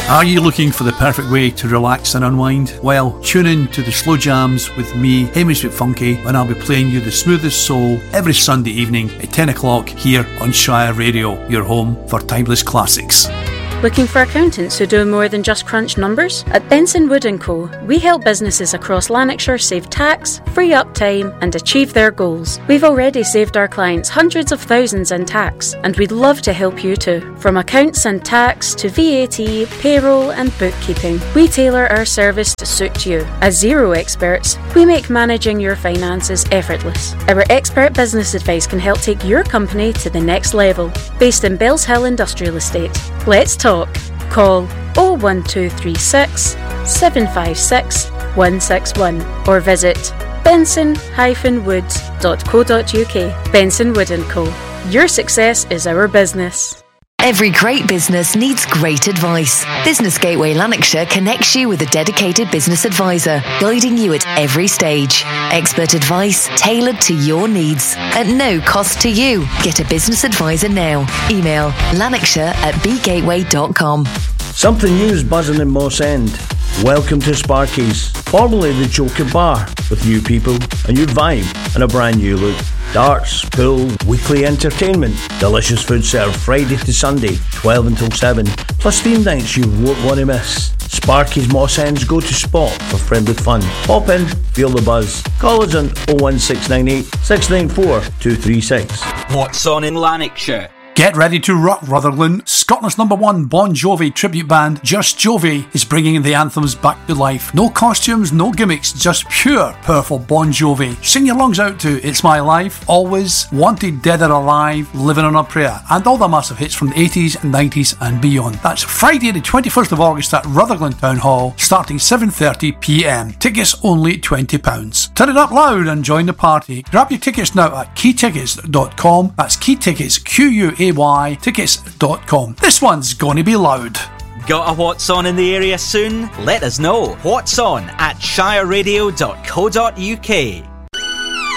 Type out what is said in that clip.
Are you looking for the perfect way to relax and unwind? Well, tune in to the Slow Jams with me, Hamish McFunky, when I'll be playing you the smoothest soul every Sunday evening at 10 o'clock here on Shire Radio, your home for timeless classics. Looking for accountants who do more than just crunch numbers? At Benson Wood & Co, we help businesses across Lanarkshire save tax, free up time and achieve their goals. We've already saved our clients hundreds of thousands in tax, and we'd love to help you too. From accounts and tax to VAT, payroll and bookkeeping, we tailor our service to suit you. As Xero experts, we make managing your finances effortless. Our expert business advice can help take your company to the next level. Based in Bells Hill Industrial Estate. Let's talk. Call 01236 756 161 or visit benson-woods.co.uk. Benson Wood & Co. Your success is our business. Every great business needs great advice. Business Gateway Lanarkshire connects you with a dedicated business advisor, guiding you at every stage. Expert advice tailored to your needs at no cost to you. Get a business advisor now. Email lanarkshire@bgateway.com. Something new is buzzing in Moss End. Welcome to Sparky's, formerly the Joker Bar, with new people, a new vibe and a brand new look. Darts, pool, weekly entertainment, delicious food served Friday to Sunday, 12 until 7, plus theme nights you won't want to miss. Sparky's Moss End's go-to spot for friendly fun. Pop in, feel the buzz. Call us on 01698 694 236. What's on in Lanarkshire? Get ready to rock, Rutherglen. Scotland's #1 Bon Jovi tribute band, Just Jovi, is bringing the anthems back to life. No costumes, no gimmicks, just pure, powerful Bon Jovi. Sing your lungs out to It's My Life, Always, Wanted, Dead or Alive, Living on a Prayer, and all the massive hits from the 80s, 90s and beyond. That's Friday the 21st of August at Rutherglen Town Hall, starting 7:30pm. Tickets only £20. Turn it up loud and join the party. Grab your tickets now at keytickets.com. That's keytickets, QUAY tickets.com. This one's gonna be loud. Got a What's On in the area soon? Let us know. What's On at shireradio.co.uk.